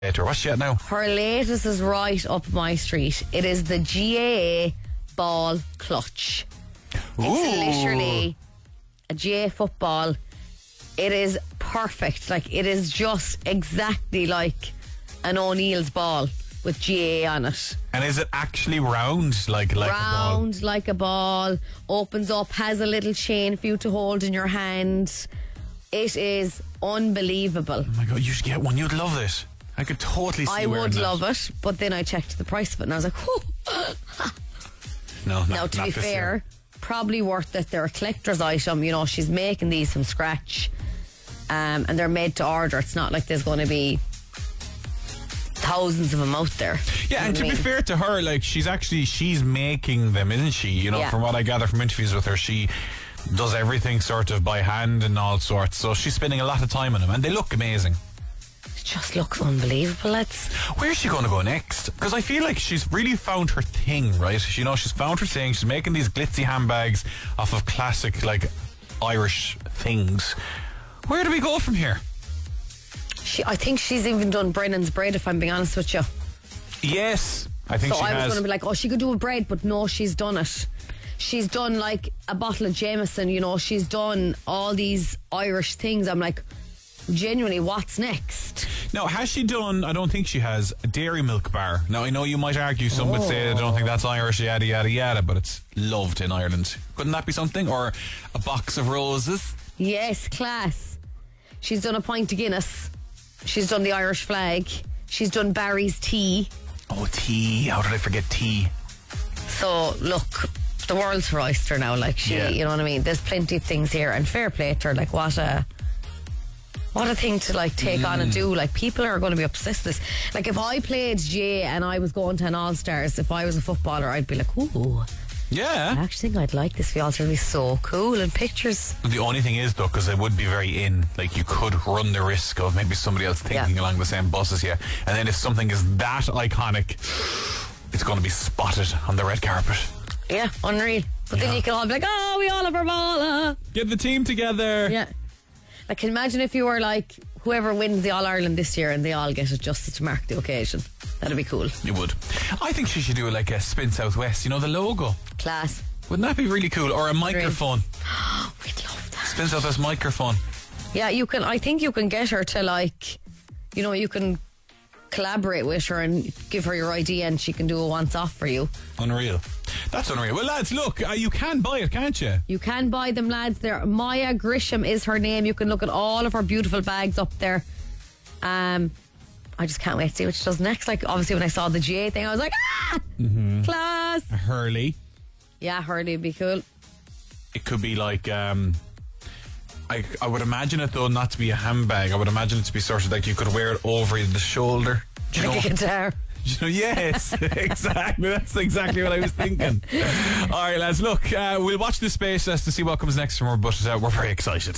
What's she at now? Her latest is right up my street. It is the GAA ball clutch. Ooh. It's literally a GAA football. It is perfect. Like, it is just exactly like an O'Neill's ball with GAA on it. And is it actually round like round a ball? like a ball, opens up, has a little chain for you to hold in your hand. It is unbelievable. Oh my God, you should get one. You'd love this. I could totally see I would love it, but then I checked the price of it and I was like, whew. No, now to be fair, probably worth it. They're a collector's item. You know, she's making these from scratch, and they're made to order. It's not like there's going to be thousands of them out there. Yeah, and to be fair to her, like, she's making them, isn't she? You know, Yeah. from what I gather from interviews with her, she does everything sort of by hand and all sorts. So she's spending a lot of time on them, and they look amazing. It just looks unbelievable, lads. Where's she going to go next? Because I feel like she's really found her thing, right? You know, she's found her thing. She's making these glitzy handbags off of classic, like, Irish things. Where do we go from here? I think she's even done Brennan's bread, if I'm being honest with you. Yes, I think So she I was has. going to be like, oh, she could do a bread, but no, she's done it. She's done like a bottle of Jameson, you know, she's done all these Irish things. I'm like, genuinely, what's next? Now, has she done, I don't think she has, a dairy milk bar. Now, I know you might argue, some would say, I don't think that's Irish, yada, yada, yada, but it's loved in Ireland. Couldn't that be something? Or a box of roses? Yes, class. She's done a pint of Guinness. She's done the Irish flag. She's done Barry's tea. Oh, tea. How did I forget tea? So, look, the world's her oyster now. Like, you know what I mean? There's plenty of things here, and fair play to her. Like, what a thing to, like, take on and do. Like, people are going to be obsessed with this. Like, if I played GAA and I was going to an All-Stars, if I was a footballer, I'd be like, ooh, Yeah. I actually think I'd like this for the All-Stars. It'd be so cool, and pictures. The only thing is, though, because it would be very in, like, you could run the risk of maybe somebody else thinking along the same bus as you. And then if something is that iconic, it's going to be spotted on the red carpet. Yeah, unreal. But then you can all be like, oh, we all have our ball. Get the team together. Yeah. Like, imagine if you were like, whoever wins the All-Ireland this year and they all get it just to mark the occasion. That'd be cool. You would. I think she should do like a Spin Southwest, you know, the logo. Class. Wouldn't that be really cool? Or a microphone. We'd love that. Spin Southwest microphone. Yeah, you can. I think you can get her to, like, you know, you can collaborate with her and give her your idea and she can do a once-off for you. Unreal. That's unreal. Well, lads, look, you can buy it, can't you? You can buy them, lads. There, Maya Grisham is her name. You can look at all of her beautiful bags up there. I just can't wait to see what she does next. Like, obviously, when I saw the GA thing, I was like, class. A Hurley. Yeah, Hurley would be cool. It could be like, I would imagine it, though, not to be a handbag. I would imagine it to be sort of like you could wear it over the shoulder. Do you Like know? a guitar. You know, yes, exactly. That's exactly what I was thinking. All right, lads, look, we'll watch this space as to see what comes next from her, but we're very excited.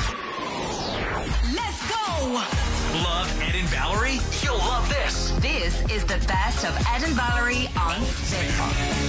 Let's go! Love Ed and Valerie? You'll love this. This is the best of Ed and Valerie on Spin.